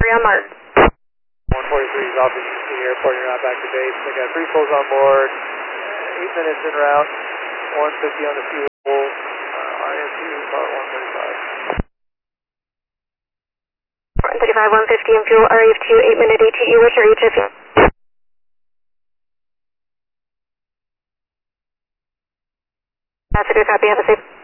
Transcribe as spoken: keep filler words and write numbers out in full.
on Mark. one forty-three is off the airport, you're not back to base. I got three pulls on board, eight minutes en route, one fifty on the fuel, uh, R F two, about one thirty-five. one thirty-five, one fifty in fuel, R F two, eight minute A T E, what's your H F E? That's a good copy, have a safe.